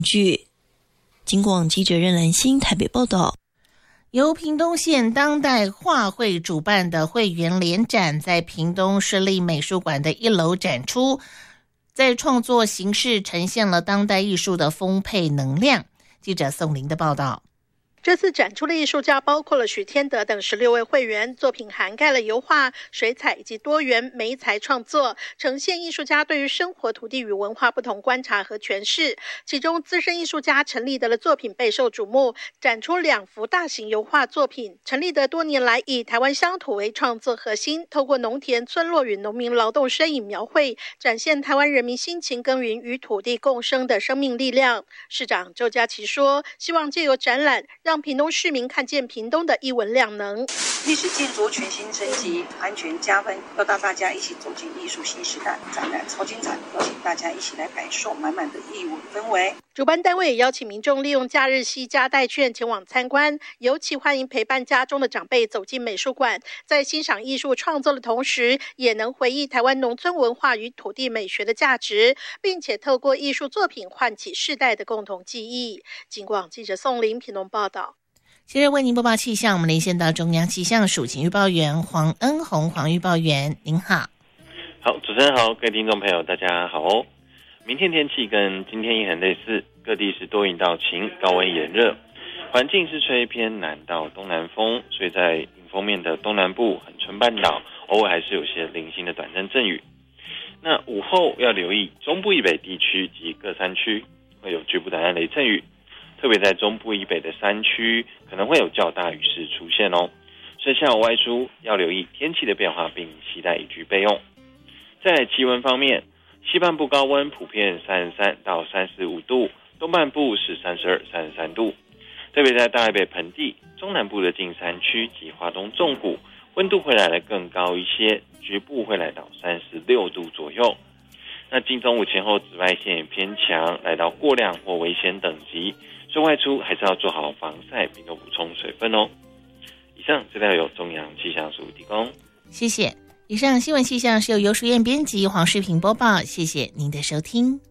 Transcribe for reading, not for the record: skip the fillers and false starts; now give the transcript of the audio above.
据警广记者任兰心台北报道。 由屏东县当代画会主办的会员联展在屏东市立美术馆的1楼展出，在创作形式呈现了当代艺术的丰沛能量。记者宋玲的报道。 这次展出的艺术家包括了许天德等16位会员，作品涵盖了油画、水彩以及多元媒材创作，呈现艺术家对于生活、土地与文化不同观察和诠释。其中资深艺术家陈立德的作品备受瞩目，展出2幅大型油画作品。陈立德多年来以台湾乡土为创作核心，透过农田、村落与农民劳动身影描绘，展现台湾人民辛勤耕耘与土地共生的生命力量。市长周家琪说，希望借由展览让屏东市民看见屏东的艺文量能， 历史建筑全新升级，安全加分，要带大家一起走进艺术新时代。展览超精彩，邀请大家一起来感受满满的艺文氛围。 主办单位也邀请民众利用假日携家带眷前往参观，尤其欢迎陪伴家中的长辈走进美术馆，在欣赏艺术创作的同时，也能回忆台湾农村文化与土地美学的价值，并且透过艺术作品唤起世代的共同记忆。警广记者宋玲屏东报道。 接着为您播报气象，我们连线到中央气象署情预报员黄恩宏，黄预报员您好。 好，主持人好，各位听众朋友大家好哦。明天天气跟今天也很类似，各地是多云到晴，高温炎热，环境是吹偏南到东南风，所以在迎风面的东南部、恒春半岛偶尔还是有些零星的短暂阵雨。那午后要留意中部以北地区及各山区会有局部短暂雷阵雨，特别在中部以北的山区可能会有较大雨势出现哦，所以下午外出要留意天气的变化，并携带雨具备用。再来气温方面，西半部高温普遍33到35度，东半部是32、33度，特别在大台北盆地、中南部的近山区及华东纵谷，温度会来得更高一些，局部会来到36度左右。那近中午前后紫外线也偏强，来到过量或危险等级，所以外出还是要做好防晒，并多补充水分哦。以上资料由中央气象署提供， 谢谢。以上新闻气象是由游淑燕编辑，黄世平播报，谢谢您的收听。